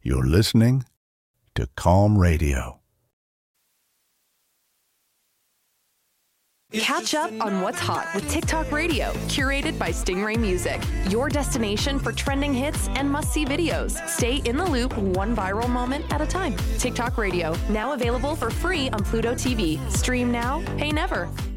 You're listening to Calm Radio. Catch up on what's hot with TikTok Radio, curated by Stingray Music. Your destination for trending hits and must-see videos. Stay in the loop, one viral moment at a time. TikTok Radio, now available for free on Pluto TV. Stream now, pay never.